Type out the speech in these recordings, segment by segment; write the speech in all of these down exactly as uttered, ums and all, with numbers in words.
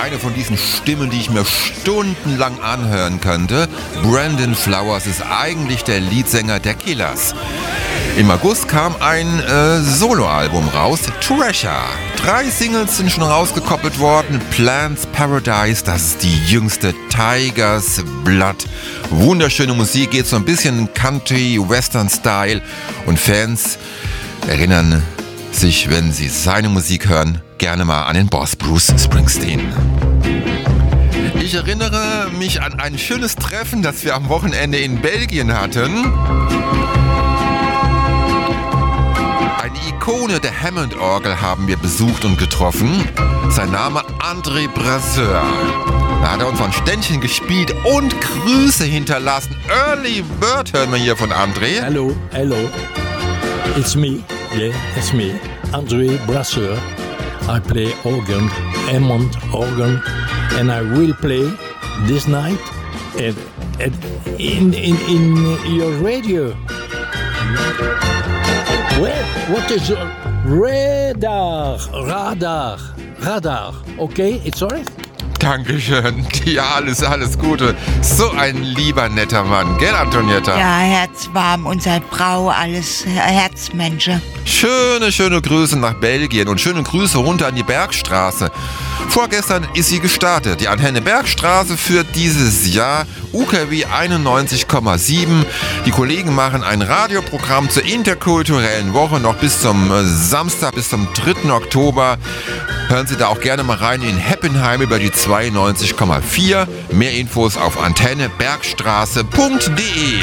eine von diesen Stimmen, die ich mir stundenlang anhören könnte. Brandon Flowers ist eigentlich der Leadsänger der Killers. Im August kam ein äh, Soloalbum raus, Treasure. Drei Singles sind schon rausgekoppelt worden. Plants Paradise, das ist die jüngste, Tiger's Blood. Wunderschöne Musik, geht so ein bisschen Country-Western-Style. Und Fans erinnern sich, wenn sie seine Musik hören, gerne mal an den Boss Bruce Springsteen. Ich erinnere mich an ein schönes Treffen, das wir am Wochenende in Belgien hatten. Eine Ikone der Hammond-Orgel haben wir besucht und getroffen. Sein Name André Brasseur. Da hat er uns ein Ständchen gespielt und Grüße hinterlassen. Early Bird hören wir hier von André. Hello, hello. It's me. Yeah, it's me. André Brasseur. I play organ, Hammond organ, and I will play this night at, at, in, in, in your radio. Where? What is your radar? Radar. Radar. Okay, it's alright? Dankeschön. Ja, alles, alles Gute. So ein lieber, netter Mann. Gell, Antonietta? Ja, herzwarm und seine Frau, alles Herzmenschen. Schöne, schöne Grüße nach Belgien und schöne Grüße runter an die Bergstraße. Vorgestern ist sie gestartet. Die Antenne Bergstraße führt dieses Jahr U K W einundneunzig Komma sieben. Die Kollegen machen ein Radioprogramm zur interkulturellen Woche noch bis zum Samstag, bis zum dritten Oktober. Hören Sie da auch gerne mal rein in Heppenheim über die zweiundneunzig Komma vier. Mehr Infos auf antenne bergstraße punkt de.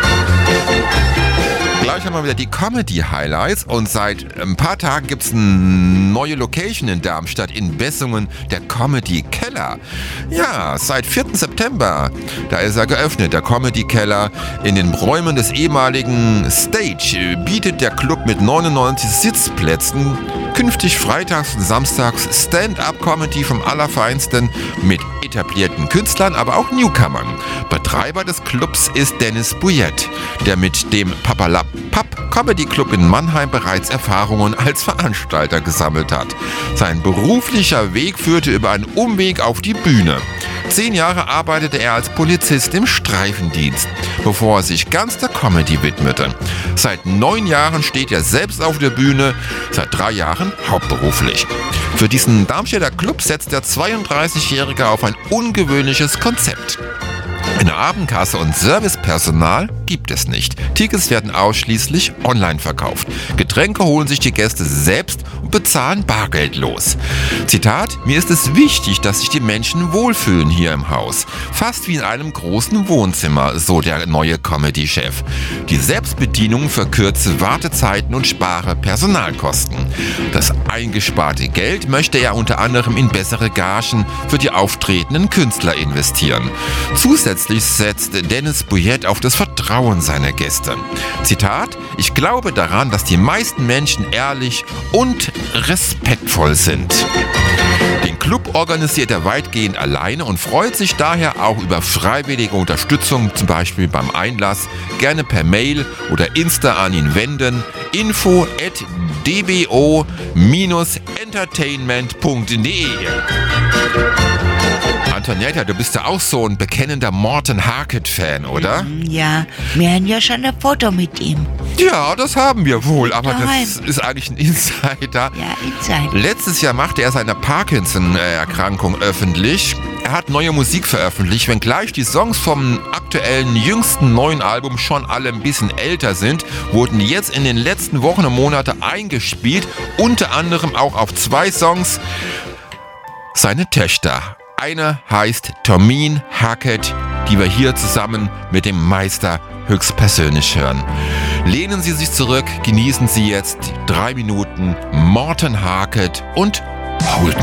Gleich haben wir wieder die Comedy-Highlights und seit ein paar Tagen gibt es eine neue Location in Darmstadt, in Bessungen, der Comedy-Keller. Ja, seit vierten September, da ist er geöffnet, der Comedy-Keller. In den Räumen des ehemaligen Stage bietet der Club mit neunundneunzig Sitzplätzen künftig freitags und samstags Stand-up-Comedy vom Allerfeinsten mit etablierten Künstlern, aber auch Newcomern. Betreiber des Clubs ist Dennis Bouillet, der mit dem Papalap Pub Comedy Club in Mannheim bereits Erfahrungen als Veranstalter gesammelt hat. Sein beruflicher Weg führte über einen Umweg auf die Bühne. Zehn Jahre arbeitete er als Polizist im Streifendienst, bevor er sich ganz der Comedy widmete. Seit neun Jahren steht er selbst auf der Bühne, seit drei Jahren hauptberuflich. Für diesen Darmstädter Club setzt der zweiunddreißigjährige auf ein ungewöhnliches Konzept. Eine Abendkasse und Servicepersonal gibt es nicht. Tickets werden ausschließlich online verkauft. Getränke holen sich die Gäste selbst und bezahlen bargeldlos. Zitat: Mir ist es wichtig, dass sich die Menschen wohlfühlen hier im Haus. Fast wie in einem großen Wohnzimmer, so der neue Comedy-Chef. Die Selbstbedienung verkürze Wartezeiten und spare Personalkosten. Das eingesparte Geld möchte er unter anderem in bessere Gagen für die auftretenden Künstler investieren. Zusätzlich setzt Dennis Bouillet auf das Vertrauen seiner Gäste. Zitat: Ich glaube daran, dass die meisten Menschen ehrlich und respektvoll sind. Den Club organisiert er weitgehend alleine und freut sich daher auch über freiwillige Unterstützung, zum Beispiel beim Einlass. Gerne per Mail oder Insta an ihn wenden. info at d b o dash entertainment punkt de. Antonietta, du bist ja auch so ein bekennender Morten Harket-Fan, oder? Ja, wir haben ja schon ein Foto mit ihm. Ja, das haben wir wohl, aber Daheim. das ist eigentlich ein Insider. Ja, Insider. Letztes Jahr machte er seine Parkinson-Erkrankung öffentlich. Er hat neue Musik veröffentlicht, wenngleich die Songs vom aktuellen, jüngsten neuen Album schon alle ein bisschen älter sind, wurden jetzt in den letzten Wochen und Monaten eingespielt, unter anderem auch auf zwei Songs seine Töchter. Eine heißt Tomine Harket, die wir hier zusammen mit dem Meister höchstpersönlich hören. Lehnen Sie sich zurück, genießen Sie jetzt drei Minuten Morten Harket und Hold